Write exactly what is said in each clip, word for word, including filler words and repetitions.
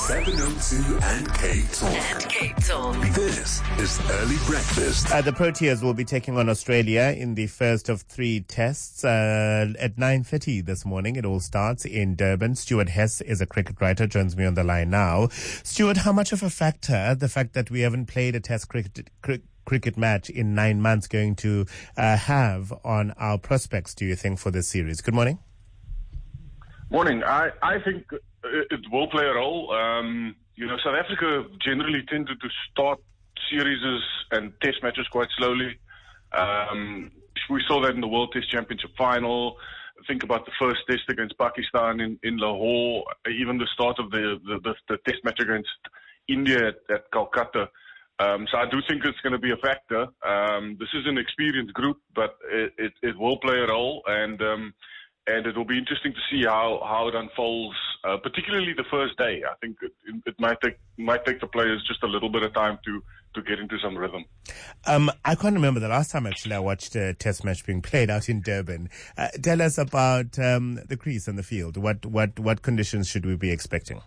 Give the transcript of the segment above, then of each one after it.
seven oh two and K Talk. And K Talk. This is Early Breakfast. Uh, the Proteas will be taking on Australia in the first of three tests uh, at nine thirty this morning. It all starts in Durban. Stuart Hess is a cricket writer, joins me on the line now. Stuart, how much of a factor the fact that we haven't played a test cricket cri- cricket match in nine months going to uh, have on our prospects, do you think, for this series? Good morning. Morning. I, I think it will play a role. Um, you know, South Africa generally tended to start series and test matches quite slowly. Um, we saw that in the World Test Championship final. Think about the first test against Pakistan in, in Lahore, even the start of the, the, the, the test match against India at, at Calcutta. Um, so I do think it's going to be a factor. Um, this is an experienced group, but it, it, it will play a role, and um, and it will be interesting to see how, how it unfolds, uh, particularly the first day. I think it, it might take might take the players just a little bit of time to, to get into some rhythm. Um, I can't remember the last time actually I watched a test match being played out in Durban. Uh, tell us about um, the crease and the field. What what what conditions should we be expecting?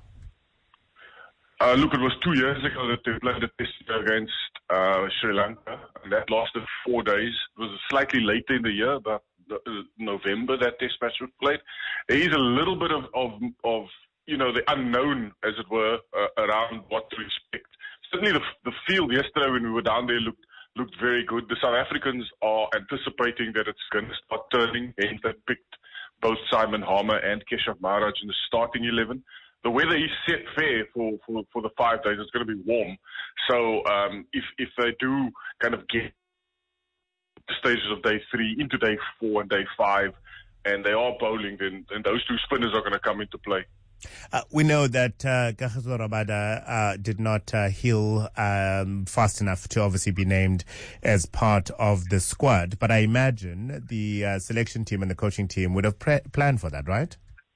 Uh, look, it was two years ago that they played a test against uh, Sri Lanka, and that lasted four days. It was slightly later in the year, but November that test match was played. There is a little bit of, of, of you know, the unknown, as it were, uh, around what to expect. Certainly the, the field yesterday when we were down there looked looked very good. The South Africans are anticipating that it's going to start turning, and they picked both Simon Harmer and Keshav Maharaj in the starting eleven. The weather is set fair for, for, for the five days. It's going to be warm. So um, if if they do kind of get stages of day three into day four and day five, and they are bowling, then, then those two spinners are going to come into play. Uh, we know that uh, Kagiso Rabada uh, did not uh, heal um, fast enough to obviously be named as part of the squad, but I imagine the uh, selection team and the coaching team would have pre- planned for that, right?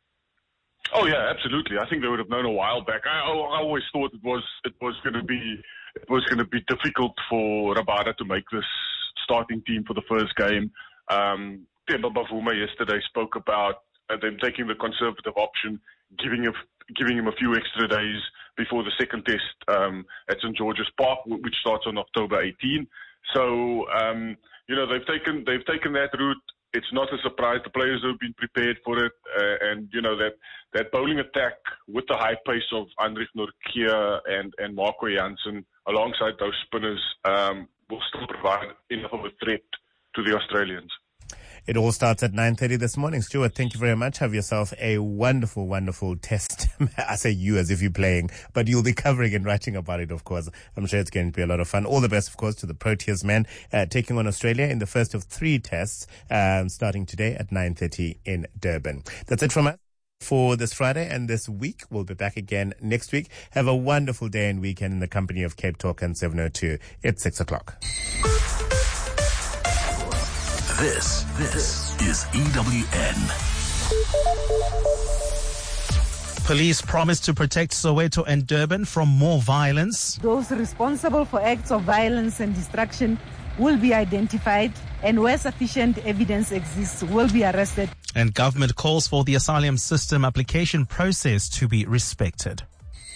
Oh yeah, absolutely. I think they would have known a while back. I, I always thought it was it was going to be it was going to be difficult for Rabada to make this starting team for the first game. Um, Themba Bavuma yesterday spoke about uh, them taking the conservative option, giving him, giving him a few extra days before the second test um, at Saint George's Park, which starts on October eighteenth. So um, you know they've taken they've taken that route. It's not a surprise. The players have been prepared for it, uh, and you know that that bowling attack with the high pace of Andrich Nortje and and Marco Jansen alongside those spinners um, will still provide enough of a threat to the Australians. It all starts at nine thirty this morning. Stuart, thank you very much. Have yourself a wonderful, wonderful test. I say you as if you're playing, but you'll be covering and writing about it, of course. I'm sure it's going to be a lot of fun. All the best, of course, to the Proteas men uh, taking on Australia in the first of three tests um, starting today at nine thirty in Durban. That's it from us for this Friday and this week. We'll be back again next week. Have a wonderful day and weekend in the company of Cape Talk and seven oh two. It's six o'clock. This, this is E W N. Police promise to protect Soweto and Durban from more violence. Those responsible for acts of violence and destruction will be identified, and where sufficient evidence exists, will be arrested. And government calls for the asylum system application process to be respected.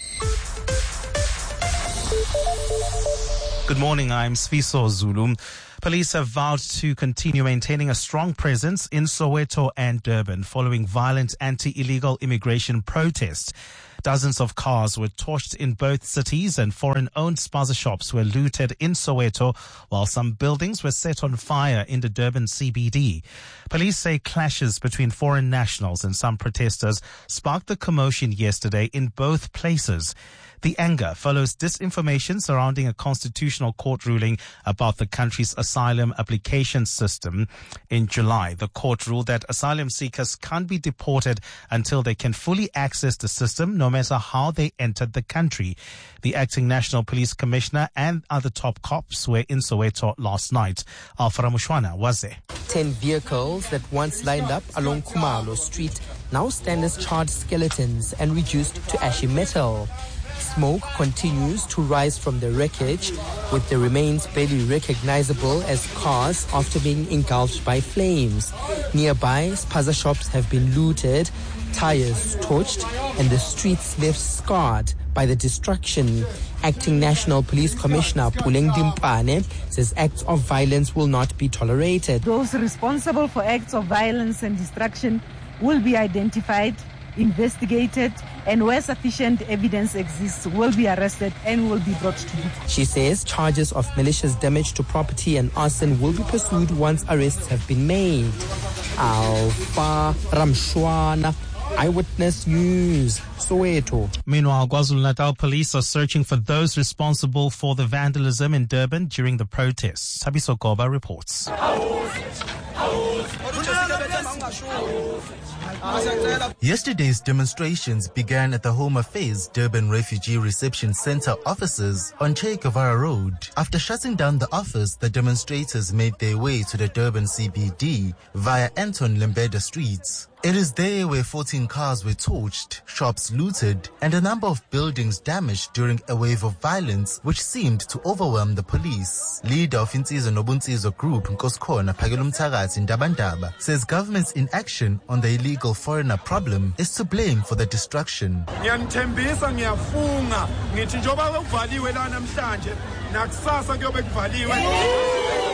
Good morning, I'm Sfiso Zulu. Police have vowed to continue maintaining a strong presence in Soweto and Durban following violent anti-illegal immigration protests. Dozens of cars were torched in both cities and foreign-owned spaza shops were looted in Soweto, while some buildings were set on fire in the Durban C B D. Police say clashes between foreign nationals and some protesters sparked the commotion yesterday in both places. The anger follows disinformation surrounding a constitutional court ruling about the country's asylum application system. In July, the court ruled that asylum seekers can't be deported until they can fully access the system, no matter how they entered the country. The acting National Police Commissioner and other top cops were in Soweto last night. Alpha Mushwana was there. Ten vehicles that once lined up along Kumalo Street now stand as charred skeletons and reduced to ashy metal. Smoke continues to rise from the wreckage, with the remains barely recognizable as cars after being engulfed by flames. Nearby, spaza shops have been looted, tires torched, and the streets left scarred by the destruction. Acting National Police Commissioner Puleng Dimpane says acts of violence will not be tolerated. Those responsible for acts of violence and destruction will be identified, investigated, and where sufficient evidence exists, will be arrested and will be brought to book. She says charges of malicious damage to property and arson will be pursued once arrests have been made. Alpha Ramshwana, Eyewitness News, Soweto. Meanwhile, KwaZulu-Natal police are searching for those responsible for the vandalism in Durban during the protests. Thabiso Goba reports. Yesterday's demonstrations began at the Home Affairs Durban Refugee Reception Center offices on Che Guevara Road. After shutting down the office, the demonstrators made their way to the Durban C B D via Anton Lembeda streets. It is there where fourteen cars were torched, shops looted, and a number of buildings damaged during a wave of violence which seemed to overwhelm the police. Leader of Insizwa Nobunzizo Group, Nkosikhona Phakela Umthakathi Ndabandaba, says government's inaction on the illegal foreigner problem is to blame for the destruction. Ngiyanithembisa ngiyafunga ngithi njoba kuvaliwe la namhlanje nakusasa kuyobe kuvaliwe.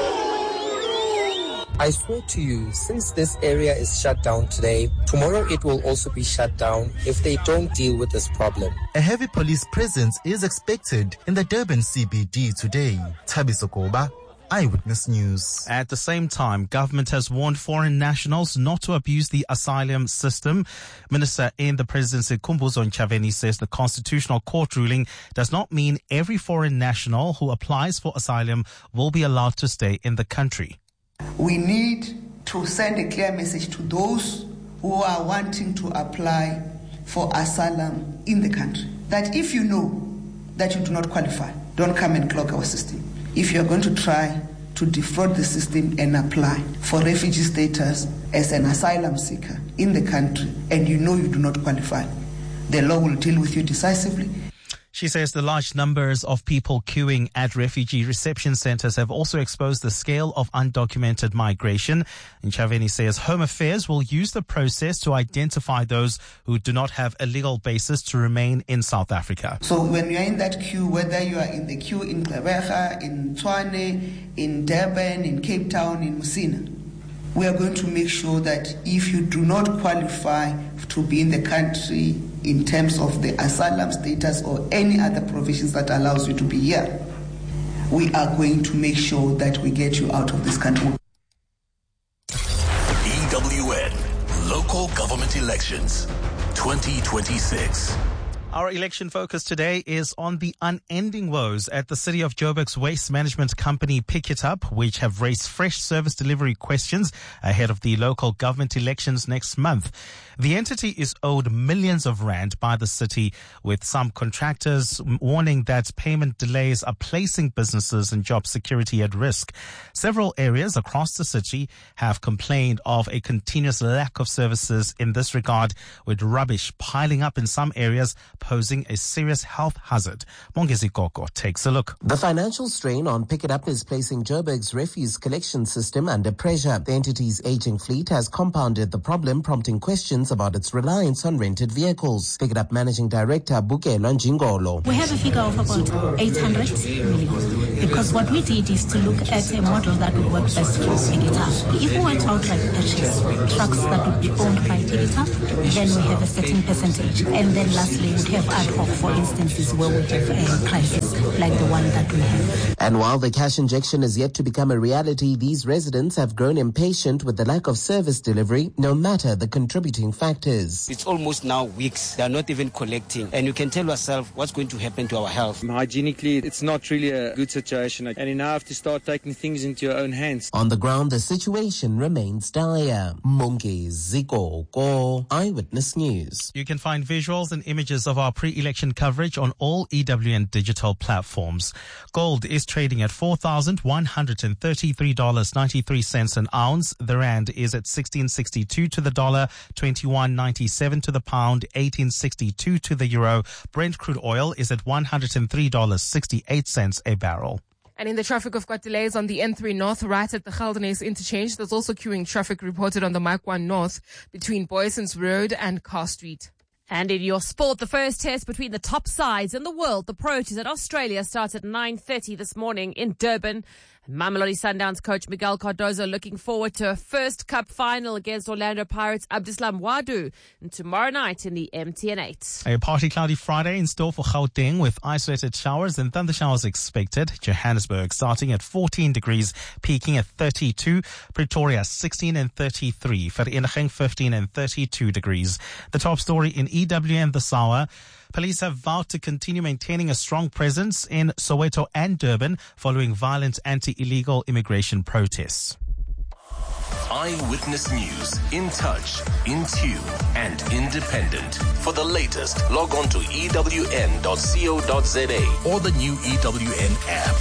I swear to you, since this area is shut down today, tomorrow it will also be shut down if they don't deal with this problem. A heavy police presence is expected in the Durban C B D today. Thabiso Goba, Eyewitness News. At the same time, government has warned foreign nationals not to abuse the asylum system. Minister in the presidency, Khumbudzo Ntshavheni, says the Constitutional Court ruling does not mean every foreign national who applies for asylum will be allowed to stay in the country. We need to send a clear message to those who are wanting to apply for asylum in the country, that if you know that you do not qualify, don't come and clog our system. If you are going to try to defraud the system and apply for refugee status as an asylum seeker in the country and you know you do not qualify, the law will deal with you decisively. She says the large numbers of people queuing at refugee reception centers have also exposed the scale of undocumented migration. Ntshavheni says Home Affairs will use the process to identify those who do not have a legal basis to remain in South Africa. So when you are in that queue, whether you are in the queue in Gqeberha, in Tshwane, in Durban, in Cape Town, in Musina, we are going to make sure that if you do not qualify to be in the country in terms of the asylum status or any other provisions that allows you to be here, we are going to make sure that we get you out of this country. E W N, Local Government Elections, twenty twenty-six. Our election focus today is on the unending woes at the City of Joburg's waste management company Pick It Up, which have raised fresh service delivery questions ahead of the local government elections next month. The entity is owed millions of rand by the city, with some contractors warning that payment delays are placing businesses and job security at risk. Several areas across the city have complained of a continuous lack of services in this regard, with rubbish piling up in some areas, posing a serious health hazard. Mongezi Koko takes a look. The financial strain on Pick It Up is placing Joburg's refuse collection system under pressure. The entity's aging fleet has compounded the problem, prompting questions about its reliance on rented vehicles. Pick It Up Managing Director Bukelo Njingolo. We have a figure of about eight hundred million, because what we did is to look at a model that would work best for Pick It Up. If we were to outright purchase trucks that would be owned by Pick It Up, then we have a certain percentage. And then lastly, we have ad hoc for instances where we have a crisis like the one that we have. And while the cash injection is yet to become a reality, these residents have grown impatient with the lack of service delivery, no matter the contributing factors. It's almost now weeks. They are not even collecting. And you can tell yourself what's going to happen to our health. Hygienically, it's not really a good situation. situation, and you now have to start taking things into your own hands. On the ground, the situation remains dire. Mongi Zikoko, Eyewitness News. You can find visuals and images of our pre-election coverage on all E W N digital platforms. Gold is trading at four thousand one hundred thirty-three dollars and ninety-three cents an ounce. The rand is at sixteen sixty-two to the dollar, twenty-one ninety-seven to the pound, eighteen sixty-two to the euro. Brent crude oil is at one hundred three dollars and sixty-eight cents a barrel. And in the traffic, we've got delays on the N three North right at the Geldenhuys interchange. There's also queuing traffic reported on the Mike one North between Boyson's Road and Carr Street. And in your sport, the first test between the top sides in the world, the Proteas at Australia, starts at nine thirty this morning in Durban. Mamelodi Sundowns coach Miguel Cardozo looking forward to a first cup final against Orlando Pirates' Abdeslam Wadu and tomorrow night in the M T N eight. A partly cloudy Friday in store for Gauteng with isolated showers and thunder showers expected. Johannesburg starting at fourteen degrees, peaking at thirty-two. Pretoria sixteen and thirty-three. Vereeniging fifteen and thirty-two degrees. The top story in E W N this hour. Police have vowed to continue maintaining a strong presence in Soweto and Durban following violent anti-illegal immigration protests. Eyewitness News. In touch, in tune, and independent. For the latest, log on to E W N dot co dot za or the new E W N app.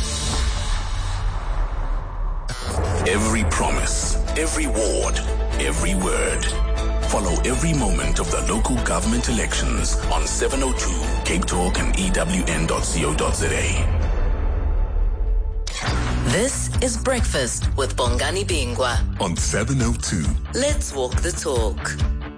Every promise, every ward, every word. Follow every moment of the local government elections on seven oh two Cape Talk and E W N dot co dot za. This is Breakfast with Bongani Bingwa on seven oh two. Let's walk the talk.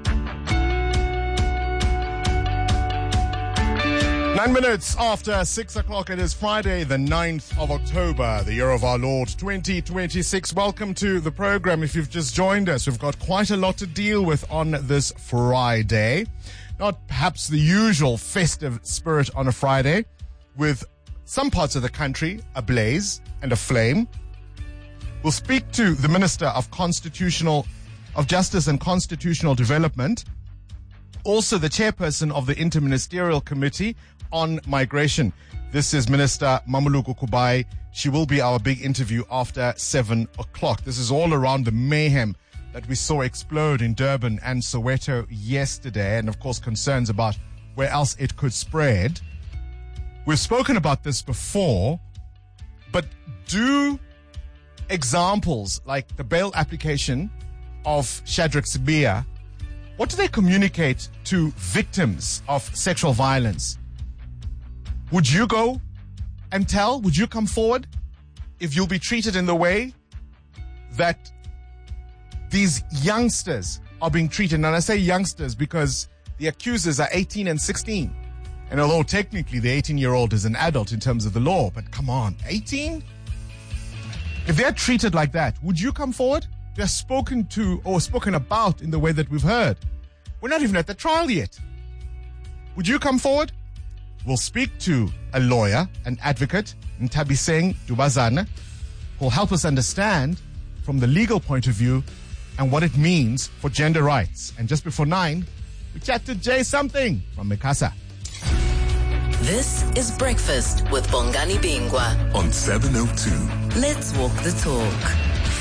Nine minutes after six o'clock, it is Friday, the ninth of October, the year of our Lord, twenty twenty-six. Welcome to the program. If you've just joined us, we've got quite a lot to deal with on this Friday. Not perhaps the usual festive spirit on a Friday, with some parts of the country ablaze and aflame. We'll speak to the Minister of Constitutional, of Justice and Constitutional Development, also the chairperson of the Interministerial Committee on Migration. This is Minister Mamuluku Kubai. She will be our big interview after seven o'clock. This is all around the mayhem that we saw explode in Durban and Soweto yesterday, and of course concerns about where else it could spread. We've spoken about this before, but do examples like the bail application of Shadrack Sibiya, what do they communicate to victims of sexual violence? Would you go and tell? Would you come forward if you'll be treated in the way that these youngsters are being treated? And I say youngsters because the accusers are eighteen and sixteen. And although technically the eighteen-year-old is an adult in terms of the law, but come on, eighteen? If they're treated like that, would you come forward? They're spoken to or spoken about in the way that we've heard. We're not even at the trial yet. Would you come forward? We'll speak to a lawyer, an advocate, Ntabiseng Dubazana, who'll help us understand from the legal point of view and what it means for gender rights. And just before nine, we chat to Jay Something from Mikasa. This is Breakfast with Bongani Bingwa on seven oh two. Let's walk the talk.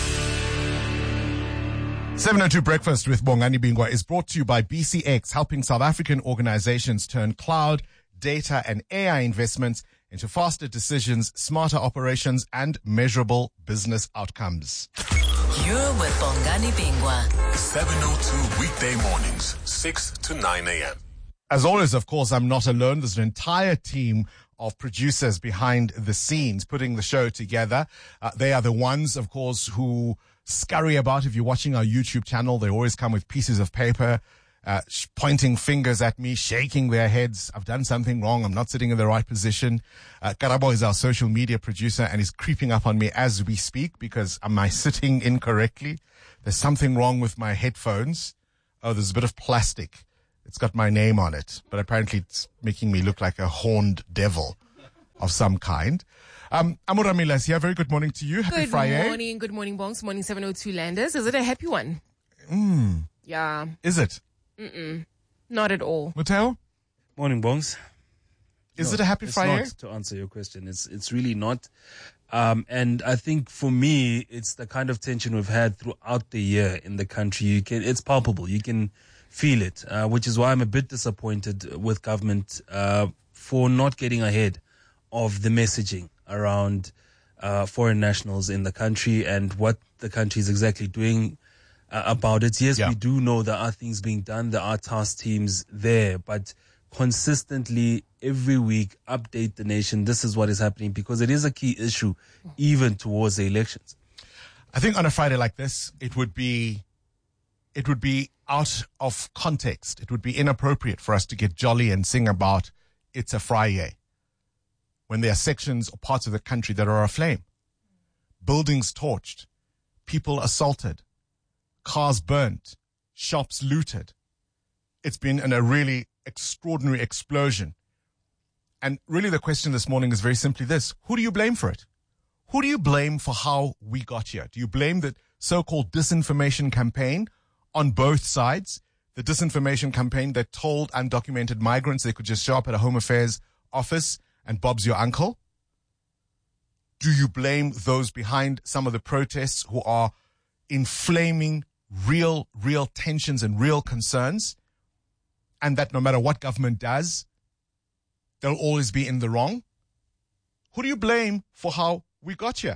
seven oh two Breakfast with Bongani Bingwa is brought to you by B C X, helping South African organizations turn cloud, data and A I investments into faster decisions, smarter operations and measurable business outcomes. You're with Bongani Bingwa. seven oh two weekday mornings, six to nine a.m. As always, of course, I'm not alone. There's an entire team of producers behind the scenes putting the show together. Uh, they are the ones, of course, who scurry about. If you're watching our YouTube channel, they always come with pieces of paper, uh, sh- pointing fingers at me, shaking their heads. I've done something wrong. I'm not sitting in the right position. Uh, Karabo is our social media producer and is creeping up on me as we speak because am I sitting incorrectly? There's something wrong with my headphones. Oh, there's a bit of plastic. It's got my name on it, but apparently it's making me look like a horned devil of some kind. Um, Amora Milas here. Very good morning to you. Happy Good Friday. morning, good morning, Bongs. Morning, seven oh two Landers. Is it a happy one? Mm. Yeah. Is it? Mm-mm. Not at all. Mateo? Morning, Bongs. Is not. it a happy it's Friday? Not, to answer your question, it's it's really not. Um, and I think for me, it's the kind of tension we've had throughout the year in the country. You can, it's palpable. You can feel it, uh, which is why I'm a bit disappointed with government uh, for not getting ahead of the messaging around uh, foreign nationals in the country and what the country is exactly doing uh, about it. Yes, yeah. we do know there are things being done. There are task teams there, but consistently every week update the nation. This is what is happening, because it is a key issue even towards the elections. I think on a Friday like this, it would be, it would be out of context. It would be inappropriate for us to get jolly and sing about it's a Friday when there are sections or parts of the country that are aflame. Buildings torched, people assaulted, cars burnt, shops looted. It's been an, a really extraordinary explosion. And really the question this morning is very simply this. Who do you blame for it? Who do you blame for how we got here? Do you blame the so-called disinformation campaign on both sides? The disinformation campaign that told undocumented migrants they could just show up at a Home Affairs office and Bob's your uncle? Do you blame those behind some of the protests who are inflaming real, real tensions and real concerns? And that no matter what government does, they'll always be in the wrong? Who do you blame for how we got here?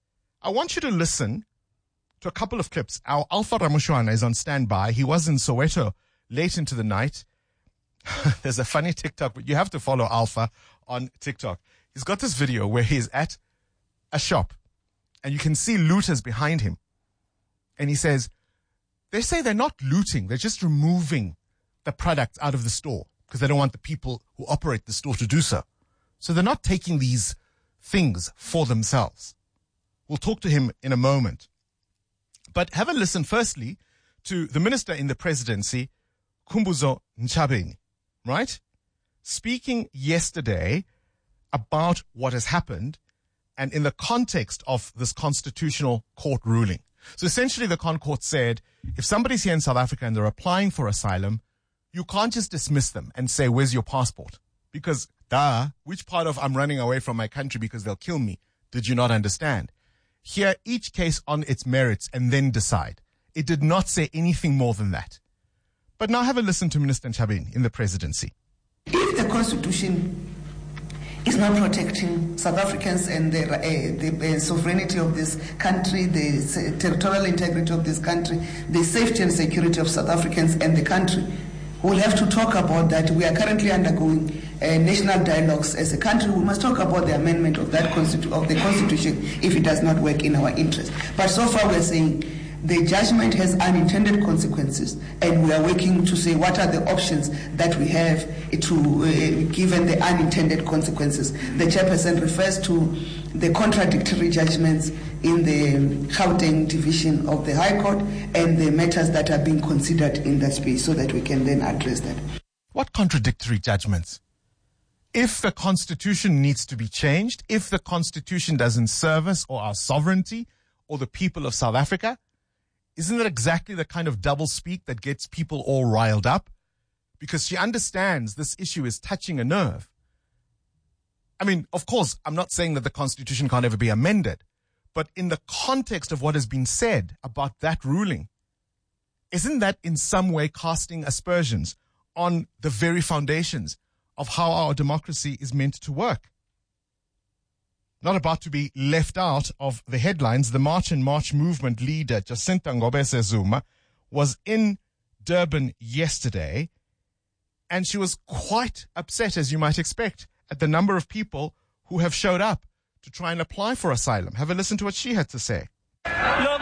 I want you to listen to a couple of clips. Our Alpha Ramushwana is on standby. He was in Soweto late into the night. There's a funny TikTok, but you have to follow Alpha on TikTok. He's got this video where he's at a shop and you can see looters behind him. And he says, they say they're not looting. They're just removing the products out of the store because they don't want the people who operate the store to do so. So they're not taking these things for themselves. We'll talk to him in a moment. But have a listen firstly to the minister in the presidency, Khumbudzo Ntshavheni, right? Speaking yesterday about what has happened and in the context of this constitutional court ruling. So essentially the Con Court said, if somebody's here in South Africa and they're applying for asylum, you can't just dismiss them and say, where's your passport? Because, duh, which part of I'm running away from my country because they'll kill me did you not understand? Hear each case on its merits and then decide. It did not say anything more than that. But now have a listen to Minister Ntshavheni in the presidency. If the Constitution is not protecting South Africans and the, uh, the uh, sovereignty of this country, the territorial integrity of this country, the safety and security of South Africans and the country, we'll have to talk about that. We are currently undergoing uh, national dialogues as a country. We must talk about the amendment of that constitu- of the Constitution if it does not work in our interest. But so far we're saying the judgment has unintended consequences, and we are working to say what are the options that we have to, uh, given the unintended consequences. The chairperson refers to the contradictory judgments in the Gauteng division of the High Court and the matters that are being considered in that space so that we can then address that. What contradictory judgments? If the Constitution needs to be changed, if the Constitution doesn't serve us or our sovereignty or the people of South Africa, isn't that exactly the kind of doublespeak that gets people all riled up? Because she understands this issue is touching a nerve. I mean, of course, I'm not saying that the Constitution can't ever be amended, but in the context of what has been said about that ruling, isn't that in some way casting aspersions on the very foundations of how our democracy is meant to work? Not about to be left out of the headlines, the March and March movement leader, Jacinta Ngobese Zuma, was in Durban yesterday, and she was quite upset, as you might expect, at the number of people who have showed up to try and apply for asylum. Have a listen to what she had to say. Look,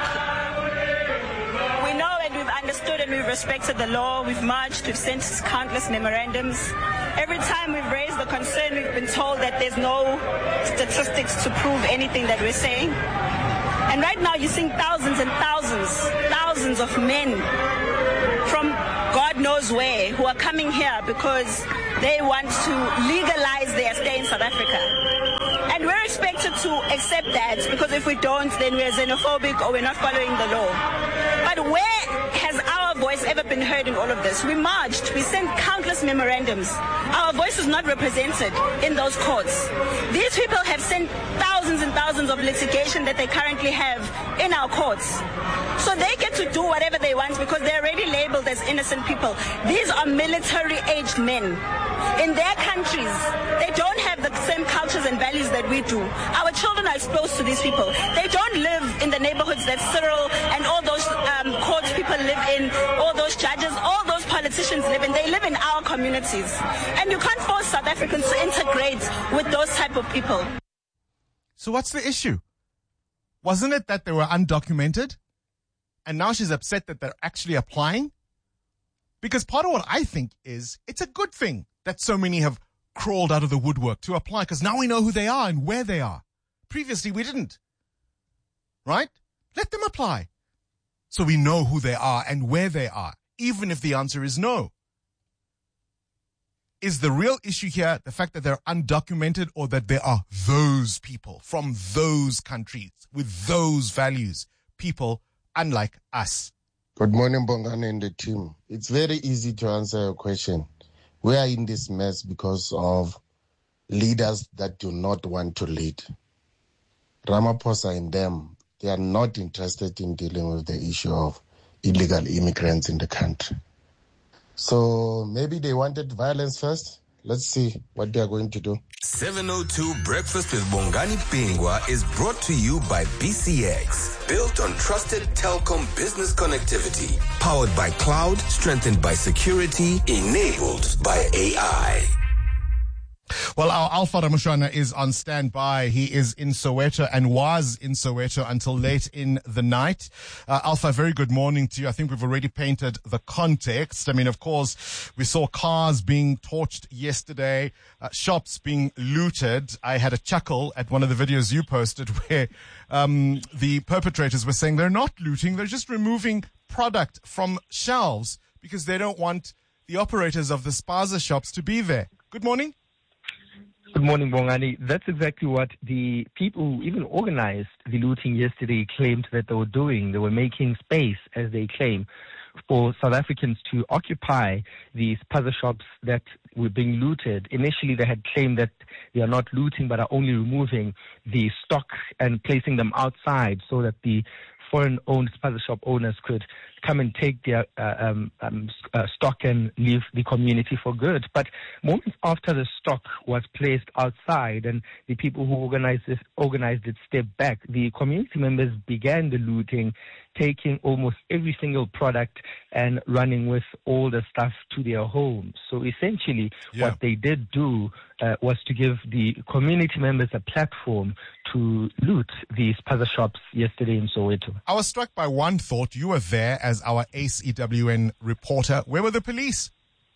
we know and we've understood and we've respected the law. We've marched, we've sent countless memorandums. Every time we've raised the concern, we've been told that there's no statistics to prove anything that we're saying. And right now you're seeing thousands and thousands, thousands of men from God knows where who are coming here because they want to legalize their stay in South Africa. And we're expected to accept that because if we don't, then we're xenophobic or we're not following the law. But where has our voice ever ever been heard in all of this. We marched, we sent countless memorandums. Our voice was not represented in those courts. These people have sent thousands and thousands of litigation that they currently have in our courts. So they get to do whatever they want because they're already labeled as innocent people. These are military-aged men. In their countries, they don't have the same cultures and values that we do. Our children are exposed to these people. They don't live in the neighborhoods that Cyril and all those um, court people live in, all those judges, all those politicians live in. They live in our communities. And you can't force South Africans to integrate with those type of people. So what's the issue? Wasn't it that they were undocumented? And now she's upset that they're actually applying? Because part of what I think is it's a good thing that so many have crawled out of the woodwork to apply, because now we know who they are and where they are. Previously, we didn't. Right? Let them apply. So we know who they are and where they are, even if the answer is no. Is the real issue here the fact that they're undocumented, or that there are those people from those countries with those values, people unlike us? Good morning, Bongani and the team. It's very easy to answer your question. We are in this mess because of leaders that do not want to lead. Ramaphosa and them, they are not interested in dealing with the issue of illegal immigrants in the country. So maybe they wanted violence first. Let's see what they are going to do. seven oh two Breakfast with Bongani Pingwa is brought to you by B C X. Built on trusted telecom business connectivity. Powered by cloud, strengthened by security, enabled by A I. Well, our Alpha Ramushwana is on standby. He is in Soweto and was in Soweto until late in the night. Uh, Alpha, very good morning to you. I think we've already painted the context. I mean, of course, we saw cars being torched yesterday, uh, shops being looted. I had a chuckle at one of the videos you posted where um, the perpetrators were saying they're not looting, they're just removing product from shelves because they don't want the operators of the spaza shops to be there. Good morning. Good morning, Bongani. That's exactly what the people who even organized the looting yesterday claimed that they were doing. They were making space, as they claim, for South Africans to occupy these spaza shops that were being looted. Initially, they had claimed that they are not looting, but are only removing the stock and placing them outside so that the foreign-owned spaza shop owners could come and take their uh, um, um, uh, stock and leave the community for good. But moments after the stock was placed outside and the people who organized it, organized it stepped back, the community members began the looting, taking almost every single product and running with all the stuff to their homes. So essentially, yeah. what they did do uh, was to give the community members a platform to loot these spaza shops yesterday in Soweto. I was struck by one thought. You were there as our ACE E W N reporter. Where were the police?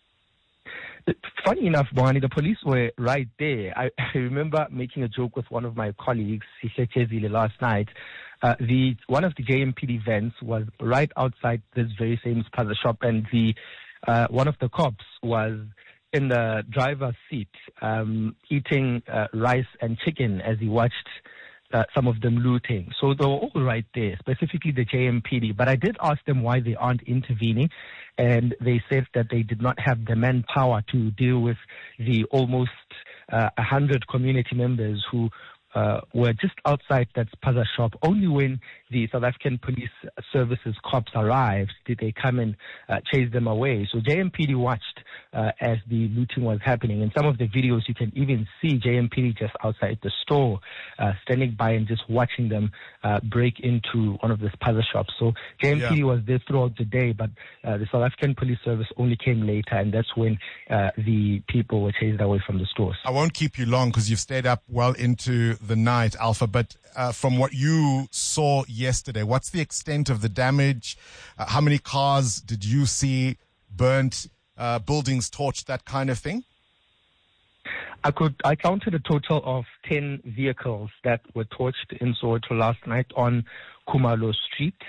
Funny enough, Bongani, the police were right there. I, I remember making a joke with one of my colleagues, Sihle last night. Uh, the one of the J M P D vents was right outside this very same spaza shop, and the uh, one of the cops was in the driver's seat um, eating uh, rice and chicken as he watched Uh, some of them looting. So they were all right there, specifically the J M P D. But I did ask them why they aren't intervening, and they said that they did not have the manpower to deal with the almost uh, one hundred community members who uh, were just outside that spaza shop. Only when the South African Police Services cops arrived did they come and uh, chase them away. So J M P D watched uh, as the looting was happening. In some of the videos, you can even see J M P D just outside the store, uh, standing by and just watching them uh, break into one of the spaza shops. So J M P D yeah. was there throughout the day, but uh, the South African Police Service only came later, and that's when uh, the people were chased away from the stores. I won't keep you long because you've stayed up well into the night, Alpha, but uh, from what you saw yesterday, what's the extent of the damage? Uh, how many cars did you see burnt, uh, buildings torched, that kind of thing? I could. I counted a total of ten vehicles that were torched in Soweto last night on Khumalo Street.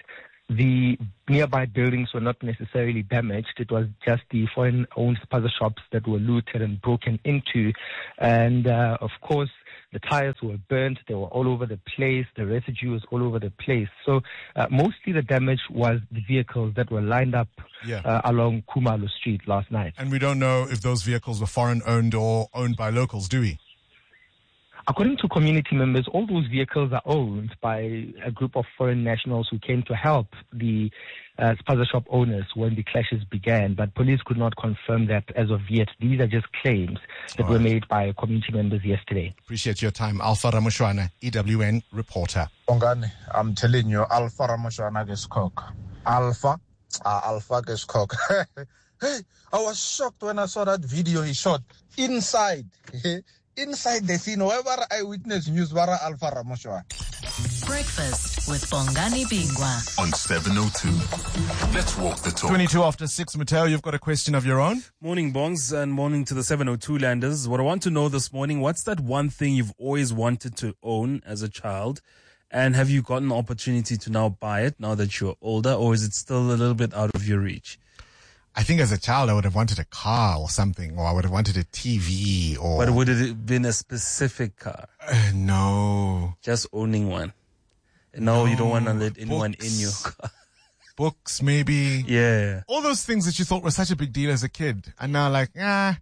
the nearby buildings were not necessarily damaged. It was just the foreign-owned spaza shops that were looted and broken into. And, uh, of course, the tires were burnt. They were all over the place. The residue was all over the place. So uh, mostly the damage was the vehicles that were lined up Yeah. uh, along Khumalo Street last night. And we don't know if those vehicles were foreign-owned or owned by locals, do we? According to community members, all those vehicles are owned by a group of foreign nationals who came to help the uh, spaza shop owners when the clashes began, but police could not confirm that as of yet. These are just claims that All were right. made by community members yesterday. Appreciate your time. Alpha Ramushwana, E W N reporter. Bongani, I'm telling you, Alpha Ramoshwana Geskok. Alpha, uh, Alpha Geskok. Hey, I was shocked when I saw that video he shot inside. Inside the scene, wherever eyewitness news, Vara Alpha Ramoshwana. Breakfast with Bongani Bingwa on seven oh two. Let's walk the talk. twenty-two after six, Mateo, you've got a question of your own? Morning, Bongs, and morning to the seven oh two landers. What I want to know this morning, what's that one thing you've always wanted to own as a child? And have you gotten the opportunity to now buy it now that you're older, or is it still a little bit out of your reach? I think as a child, I would have wanted a car or something, or I would have wanted a T V, or... But would it have been a specific car? Uh, no. Just owning one. No, you don't want to let anyone Books. in your car. Books, maybe. Yeah. All those things that you thought were such a big deal as a kid, and now like, ah...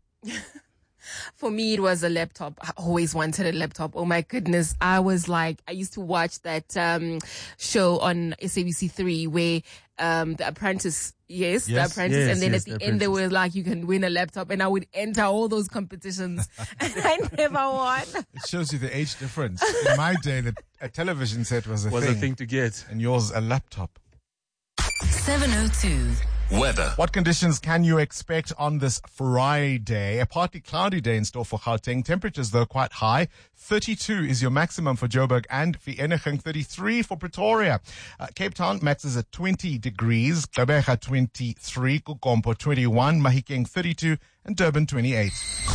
For me, it was a laptop. I always wanted a laptop. Oh my goodness. I was like, I used to watch that um show on S A B C three where um The Apprentice, yes, Yes, The Apprentice. yes, and then yes, at the, The end, they Apprentice. were like, you can win a laptop. And I would enter all those competitions. And I never won. It shows you the age difference. In my day, the, a television set was a Was thing. a thing to get. And yours, a laptop. seven oh two. Weather. What conditions can you expect on this Friday? A partly cloudy day in store for Gauteng. Temperatures, though, quite high. thirty-two is your maximum for Joburg and Vereeniging. thirty-three for Pretoria. Uh, Cape Town maxes at twenty degrees. Gqeberha twenty-three. Kukompo twenty-one. Mahikeng thirty-two. And Durban twenty-eight.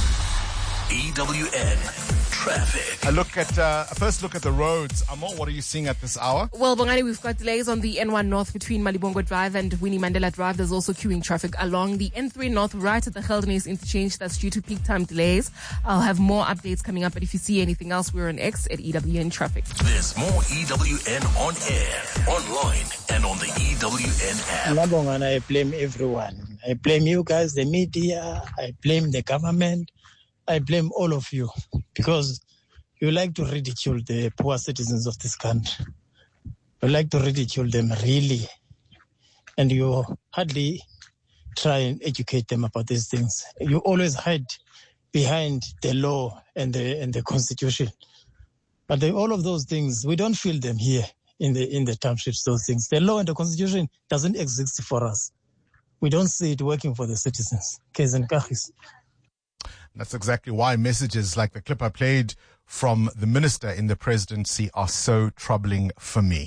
E W N traffic. A look at, uh, a first look at the roads. Amo, what are you seeing at this hour? Well, Bongani, we've got delays on the N one North between Malibongo Drive and Winnie Mandela Drive. There's also queuing traffic along the N three North right at the Geldenhuys interchange. That's due to peak time delays. I'll have more updates coming up, but if you see anything else, we're on X at E W N Traffic. There's more E W N on air, online, and on the E W N app. Mabongana, I blame everyone. I blame you guys, the media. I blame the government. I blame all of you because you like to ridicule the poor citizens of this country. You like to ridicule them really. And you hardly try and educate them about these things. You always hide behind the law and the and the constitution. But the, all of those things, we don't feel them here in the in the townships, those things. The law and the constitution doesn't exist for us. We don't see it working for the citizens. Kezen Kahis. That's exactly why messages like the clip I played from the minister in the presidency are so troubling for me.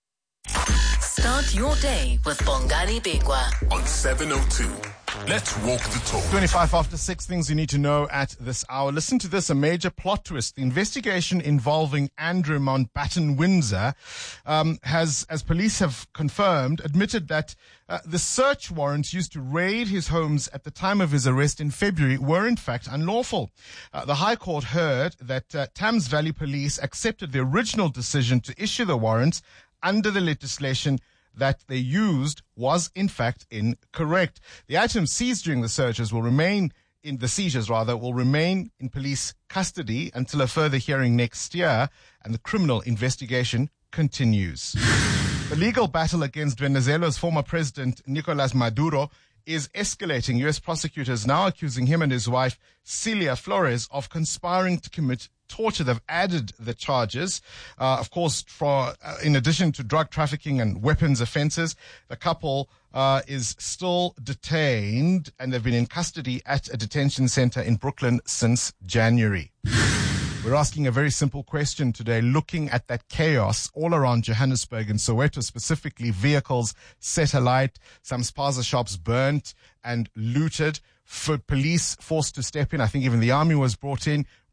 Start your day with Bongani Bingwa on seven oh two. Let's walk the talk. twenty-five after six, things you need to know at this hour. Listen to this, a major plot twist. The investigation involving Andrew Mountbatten Windsor um, has, as police have confirmed, admitted that uh, the search warrants used to raid his homes at the time of his arrest in February were in fact unlawful. Uh, the High Court heard that uh, Thames Valley Police accepted the original decision to issue the warrants under the legislation that they used was in fact incorrect. The items seized during the searches will remain in the seizures rather will remain in police custody until a further hearing next year, and the criminal investigation continues. The legal battle against Venezuela's former president Nicolas Maduro is escalating. U S prosecutors now accusing him and his wife Celia Flores of conspiring to commit torture. They've added the charges, uh, of course, for uh, in addition to drug trafficking and weapons offenses. The couple uh, is still detained, and they've been in custody at a detention center in Brooklyn since January. We're asking a very simple question today, looking at that chaos all around Johannesburg and Soweto, specifically vehicles set alight, some spaza shops burnt and looted, for police forced to step in. I think even the army was brought in.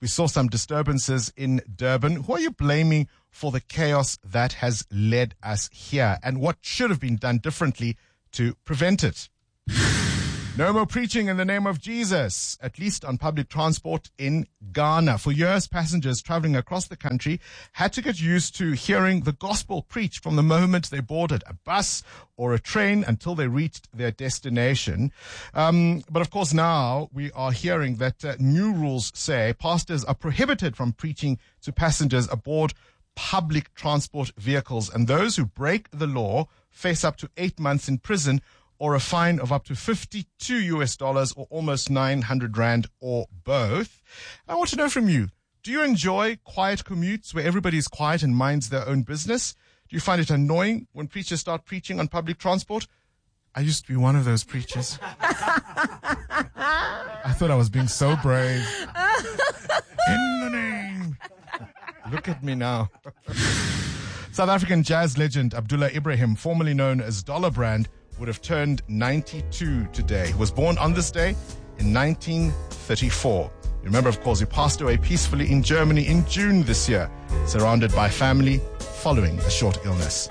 We saw some disturbances in Durban. Who are you blaming for the chaos that has led us here? And what should have been done differently to prevent it? No more preaching in the name of Jesus, at least on public transport in Ghana. For years, passengers traveling across the country had to get used to hearing the gospel preached from the moment they boarded a bus or a train until they reached their destination. Um, but of course, now we are hearing that uh, new rules say pastors are prohibited from preaching to passengers aboard public transport vehicles, and those who break the law face up to eight months in prison or a fine of up to fifty-two U S dollars or almost nine hundred rand or both. I want to know from you, do you enjoy quiet commutes where everybody's quiet and minds their own business? Do you find it annoying when preachers start preaching on public transport? I used to be one of those preachers. I thought I was being so brave. In the name. Look at me now. South African jazz legend Abdullah Ibrahim, formerly known as Dollar Brand, would have turned ninety-two today. He was born on this day in nineteen thirty-four. Remember, of course, he passed away peacefully in Germany in June this year, surrounded by family following a short illness.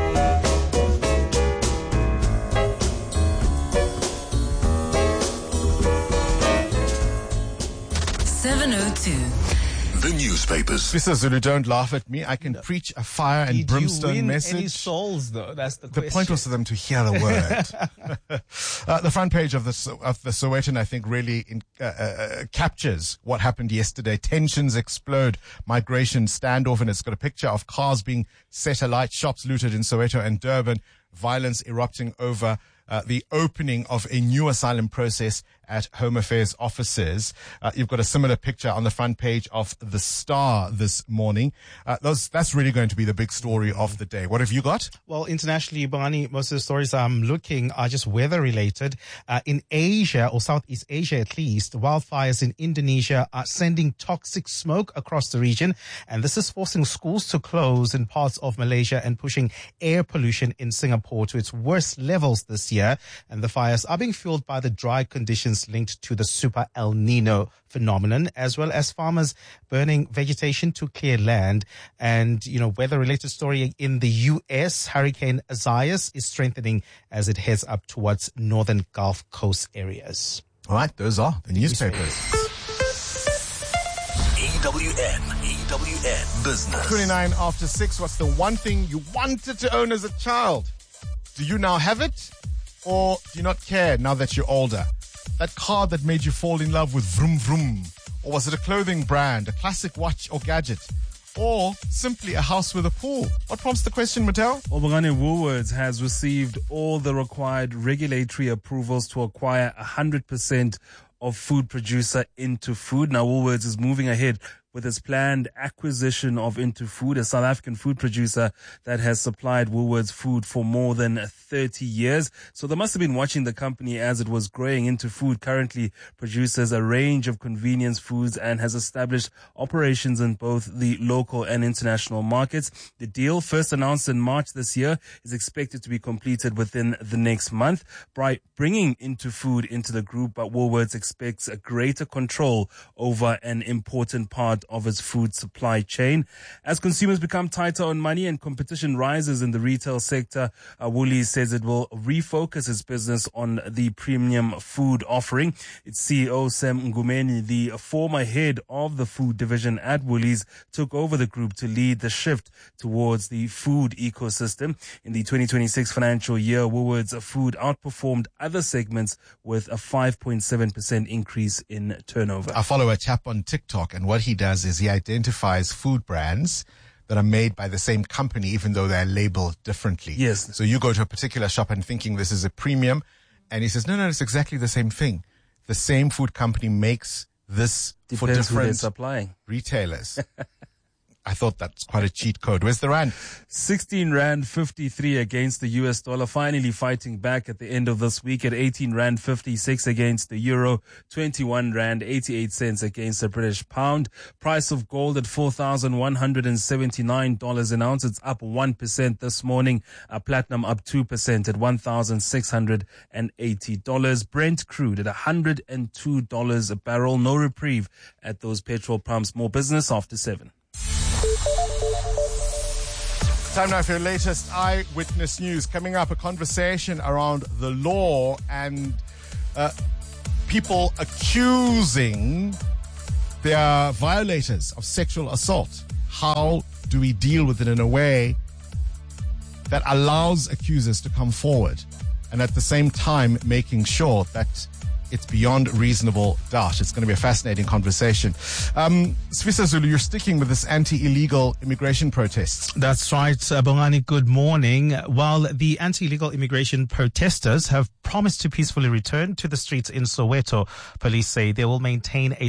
seven oh two. The newspapers. Mister Zulu, don't laugh at me. I can no. preach a fire and Did brimstone you win message. Any souls, though? That's the, the question. point was for them to hear the word. uh, the front page of the of the Sowetan, I think, really in, uh, uh, captures what happened yesterday. Tensions explode, migration standoff, and it's got a picture of cars being set alight, shops looted in Soweto and Durban, violence erupting over Uh, the opening of a new asylum process at Home Affairs offices. Uh, you've got a similar picture on the front page of The Star this morning. Uh, those, that's really going to be the big story of the day. What have you got? Well, internationally, Barney, most of the stories I'm looking are just weather related. Uh, in Asia, or Southeast Asia at least, wildfires in Indonesia are sending toxic smoke across the region. And this is forcing schools to close in parts of Malaysia and pushing air pollution in Singapore to its worst levels this year. And the fires are being fueled by the dry conditions linked to the Super El Nino phenomenon, as well as farmers burning vegetation to clear land. And, you know, weather-related story in the U S, Hurricane Isaias is strengthening as it heads up towards northern Gulf Coast areas. All right, those are the newspapers. E W N, E W N Business. twenty-nine after six, what's the one thing you wanted to own as a child? Do you now have it? Or do you not care now that you're older? That car that made you fall in love with vroom vroom? Or was it a clothing brand, a classic watch or gadget? Or simply a house with a pool? What prompts the question, Mattel? Obongane Woolworths has received all the required regulatory approvals to acquire one hundred percent of food producer Into Food. Now Woolworths is moving ahead with its planned acquisition of Into Food, a South African food producer that has supplied Woolworths food for more than thirty years. So they must have been watching the company as it was growing. Into Food currently produces a range of convenience foods and has established operations in both the local and international markets. The deal, first announced in March this year, is expected to be completed within the next month. By bringing Into Food into the group, but Woolworths expects a greater control over an important part of its food supply chain. As consumers become tighter on money and competition rises in the retail sector, uh, Woolies says it will refocus its business on the premium food offering. Its C E O, Sam Ngumeni, the former head of the food division at Woolies, took over the group to lead the shift towards the food ecosystem. In the twenty twenty-six financial year, Woolworths Food outperformed other segments with a five point seven percent increase in turnover. I follow a chap on TikTok, and what he does is he identifies food brands that are made by the same company, even though they're labeled differently. Yes. So you go to a particular shop and thinking this is a premium, and he says, no, no, it's exactly the same thing. The same food company makes this Depends for different who they're supplying. retailers. I thought that's quite a cheat code. Where's the rand? sixteen rand fifty-three against the U S dollar, finally fighting back at the end of this week at eighteen rand fifty-six against the euro, twenty-one rand eighty-eight cents against the British pound. Price of gold at four thousand one hundred seventy-nine dollars an ounce. It's up one percent this morning. Uh, platinum up two percent at one thousand six hundred eighty dollars. Brent crude at one hundred two dollars a barrel. No reprieve at those petrol pumps. More business after seven. Time now for your latest Eyewitness News. Coming up, a conversation around the law and uh, people accusing their violators of sexual assault. How do we deal with it in a way that allows accusers to come forward and at the same time making sure that it's beyond reasonable doubt? It's going to be a fascinating conversation. Um, Sfisa Zulu, you're sticking with this anti-illegal immigration protests. That's right. Uh, Bongani, good morning. While the anti-illegal immigration protesters have promised to peacefully return to the streets in Soweto, police say they will maintain a